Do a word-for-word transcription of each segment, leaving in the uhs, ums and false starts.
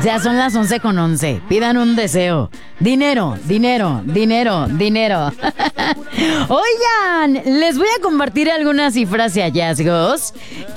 Ya son las once con once. Pidan un deseo. Dinero, dinero, dinero, dinero. Oigan, les voy a compartir algunas cifras y hallazgos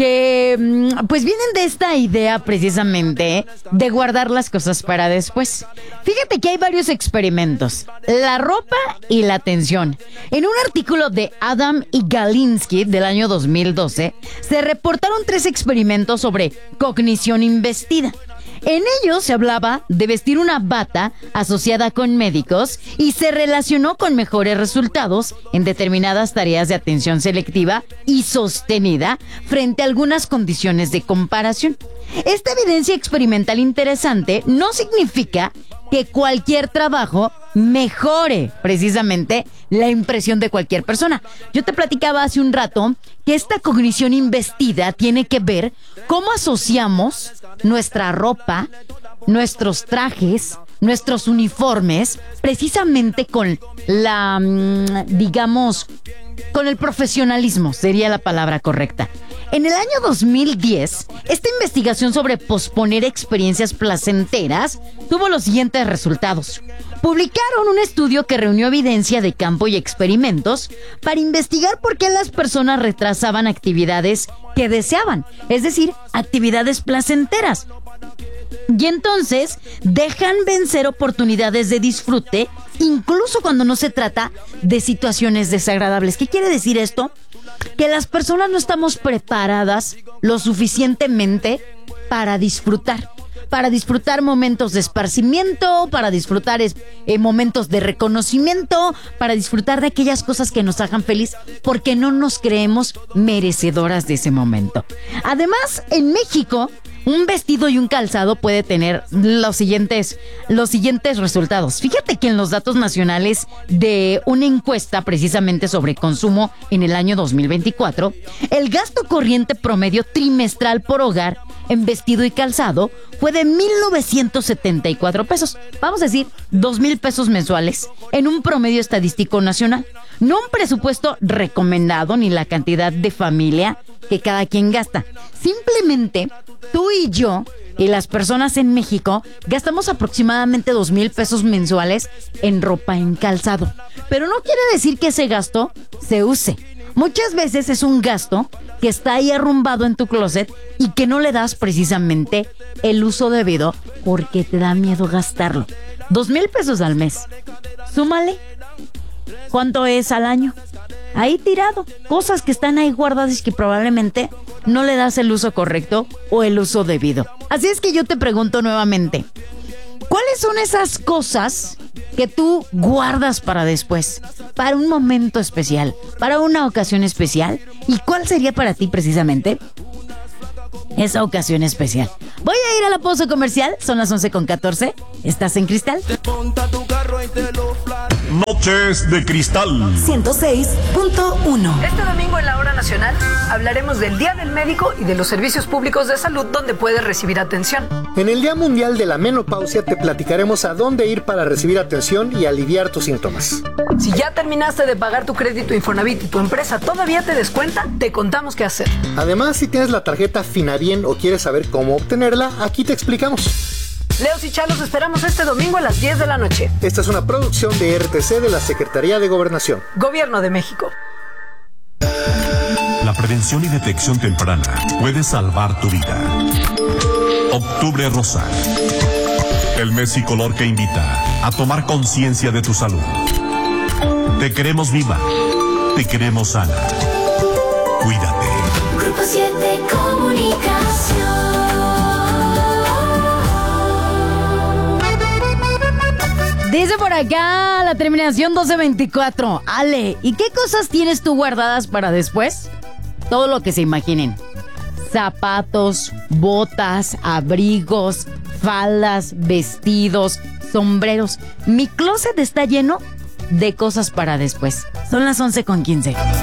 que pues vienen de esta idea precisamente de guardar las cosas para después. Fíjate que hay varios experimentos. La ropa y la atención. En un artículo de Adam y Galinsky del año dos mil doce, se reportaron tres experimentos sobre cognición investida. En ellos se hablaba de vestir una bata asociada con médicos y se relacionó con mejores resultados en determinadas tareas de atención selectiva y sostenida frente a algunas condiciones de comparación. Esta evidencia experimental interesante no significa que cualquier trabajo mejore precisamente la impresión de cualquier persona. Yo te platicaba hace un rato que esta cognición investida tiene que ver cómo asociamos nuestra ropa, nuestros trajes, nuestros uniformes, precisamente con la, digamos, con el profesionalismo, sería la palabra correcta. En el año dos mil diez, esta investigación sobre posponer experiencias placenteras tuvo los siguientes resultados. Publicaron un estudio que reunió evidencia de campo y experimentos para investigar por qué las personas retrasaban actividades que deseaban, es decir, actividades placenteras. Y entonces dejan vencer oportunidades de disfrute, incluso cuando no se trata de situaciones desagradables. ¿Qué quiere decir esto? Que las personas no estamos preparadas lo suficientemente para disfrutar. Para disfrutar momentos de esparcimiento, para disfrutar eh, momentos de reconocimiento, para disfrutar de aquellas cosas que nos hagan feliz, porque no nos creemos merecedoras de ese momento. Además, en México, un vestido y un calzado puede tener los siguientes, los siguientes resultados. Fíjate que en los datos nacionales de una encuesta precisamente sobre consumo en el año dos mil veinticuatro, el gasto corriente promedio trimestral por hogar en vestido y calzado fue de mil novecientos setenta y cuatro pesos. Vamos a decir, dos mil pesos mensuales en un promedio estadístico nacional. No un presupuesto recomendado ni la cantidad de familia que cada quien gasta. Simplemente tú y yo y las personas en México gastamos aproximadamente dos mil pesos mensuales en ropa, en calzado. Pero no quiere decir que ese gasto se use. Muchas veces es un gasto que está ahí arrumbado en tu closet y que no le das precisamente el uso debido porque te da miedo gastarlo. Dos mil pesos al mes. Súmale. ¿Cuánto es al año? Ahí tirado. Cosas que están ahí guardadas y que probablemente no le das el uso correcto o el uso debido. Así es que yo te pregunto nuevamente, ¿cuáles son esas cosas que tú guardas para después? Para un momento especial, para una ocasión especial. ¿Y cuál sería para ti precisamente esa ocasión especial? Voy a ir a la pausa comercial, son las once con catorce. ¿Estás en Cristal? Noches de Cristal ciento seis punto uno. Este domingo en la Hora Nacional hablaremos del Día del Médico y de los servicios públicos de salud donde puedes recibir atención. En el Día Mundial de la Menopausia te platicaremos a dónde ir para recibir atención y aliviar tus síntomas. Si ya terminaste de pagar tu crédito Infonavit y tu empresa todavía te descuenta, te contamos qué hacer. Además, si tienes la tarjeta Finabien o quieres saber cómo obtenerla, aquí te explicamos. Leos y Chalos esperamos este domingo a las diez de la noche. Esta es una producción de R T C de la Secretaría de Gobernación. Gobierno de México. La prevención y detección temprana puede salvar tu vida. Octubre Rosa. El mes y color que invita a tomar conciencia de tu salud. Te queremos viva. Te queremos sana. Cuídate. Grupo siete Comunicación. Dice por acá la terminación doce veinticuatro. Ale, ¿y qué cosas tienes tú guardadas para después? Todo lo que se imaginen. Zapatos, botas, abrigos, faldas, vestidos, sombreros. Mi closet está lleno de cosas para después. Son las once con quince.